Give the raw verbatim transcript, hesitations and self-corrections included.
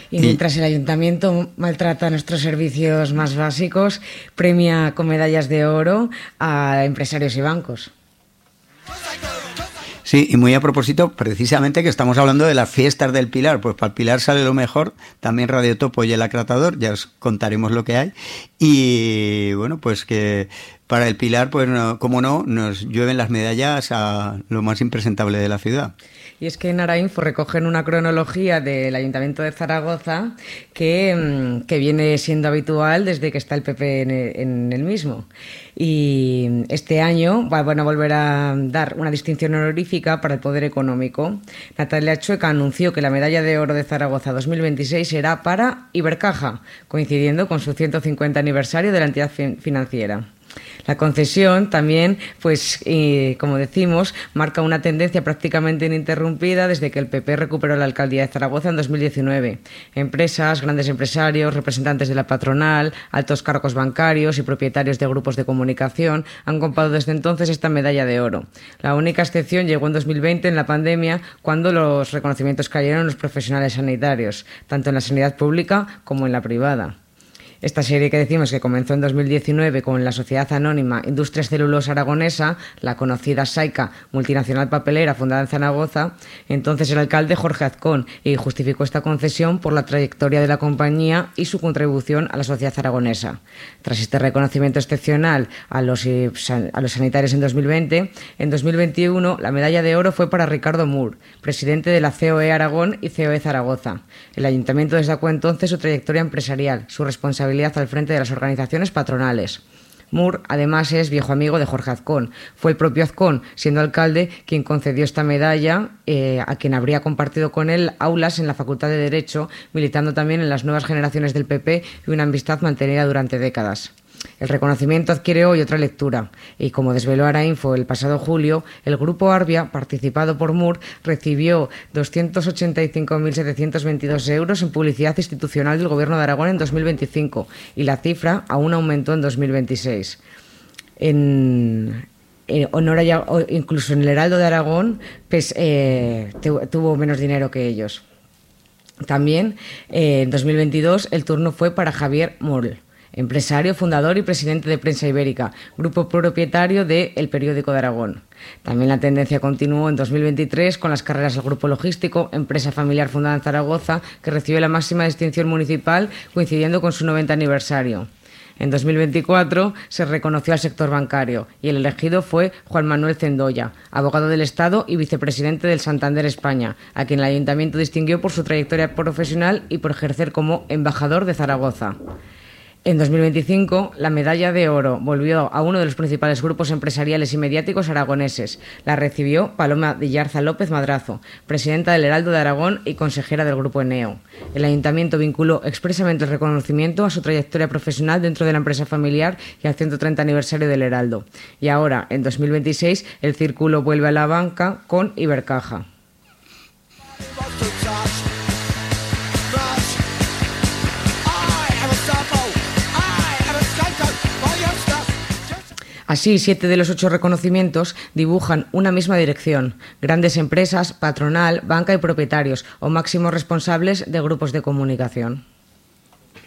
Y mientras el ayuntamiento maltrata nuestros servicios más básicos, premia con medallas de oro a empresarios y bancos. Sí, y muy a propósito, precisamente que estamos hablando de las fiestas del Pilar, pues para el Pilar sale lo mejor, también Radio Topo y El Acratador, ya os contaremos lo que hay, y bueno, pues que para el Pilar, pues no, como no, nos llueven las medallas a lo más impresentable de la ciudad. Y es que en Arainfo recogen una cronología del Ayuntamiento de Zaragoza que, que viene siendo habitual desde que está el P P en el, en el mismo. Y este año van a volver a dar una distinción honorífica para el poder económico. Natalia Chueca anunció que la Medalla de Oro de Zaragoza dos mil veintiséis será para Ibercaja, coincidiendo con su ciento cincuenta aniversario de la entidad financiera. La concesión también, pues, eh, como decimos, marca una tendencia prácticamente ininterrumpida desde que el P P recuperó la alcaldía de Zaragoza en dos mil diecinueve. Empresas, grandes empresarios, representantes de la patronal, altos cargos bancarios y propietarios de grupos de comunicación han comprado desde entonces esta medalla de oro. La única excepción llegó en dos mil veinte, en la pandemia, cuando los reconocimientos cayeron en los profesionales sanitarios, tanto en la sanidad pública como en la privada. Esta serie que decimos que comenzó en dos mil diecinueve con la sociedad anónima Industrias Celulosa Aragonesa, la conocida SAICA, multinacional papelera fundada en Zaragoza, entonces el alcalde Jorge Azcón, y justificó esta concesión por la trayectoria de la compañía y su contribución a la sociedad aragonesa. Tras este reconocimiento excepcional a los, a los sanitarios en dos mil veinte, en dos mil veintiuno la medalla de oro fue para Ricardo Moore, presidente de la C O E Aragón y C O E Zaragoza. El ayuntamiento destacó entonces su trayectoria empresarial, su responsabilidad al frente de las organizaciones patronales. Moore, además, es viejo amigo de Jorge Azcón. Fue el propio Azcón, siendo alcalde, quien concedió esta medalla eh, a quien habría compartido con él aulas en la Facultad de Derecho, militando también en las nuevas generaciones del P P y una amistad mantenida durante décadas. El reconocimiento adquiere hoy otra lectura y, como desveló Arainfo el pasado julio, el Grupo Arbia, participado por Moore, recibió doscientos ochenta y cinco mil setecientos veintidós euros en publicidad institucional del Gobierno de Aragón en dos mil veinticinco y la cifra aún aumentó en dos mil veintiséis. En... En honor a, incluso en el Heraldo de Aragón, pues, eh, tuvo menos dinero que ellos. También, eh, en dos mil veintidós, el turno fue para Javier Moll, empresario, fundador y presidente de Prensa Ibérica, grupo propietario de El Periódico de Aragón. También la tendencia continuó en dos mil veintitrés con las carreras del Grupo Logístico, empresa familiar fundada en Zaragoza, que recibió la máxima distinción municipal coincidiendo con su noventa aniversario. En dos mil veinticuatro se reconoció al sector bancario y el elegido fue Juan Manuel Cendoya, abogado del Estado y vicepresidente del Santander España, a quien el Ayuntamiento distinguió por su trayectoria profesional y por ejercer como embajador de Zaragoza. En dos mil veinticinco, la medalla de oro volvió a uno de los principales grupos empresariales y mediáticos aragoneses. La recibió Paloma Dillarza López Madrazo, presidenta del Heraldo de Aragón y consejera del Grupo Eneo. El Ayuntamiento vinculó expresamente el reconocimiento a su trayectoria profesional dentro de la empresa familiar y al ciento treinta aniversario del Heraldo. Y ahora, en dos mil veintiséis, el círculo vuelve a la banca con Ibercaja. Así, siete de los ocho reconocimientos dibujan una misma dirección: grandes empresas, patronal, banca y propietarios o máximos responsables de grupos de comunicación.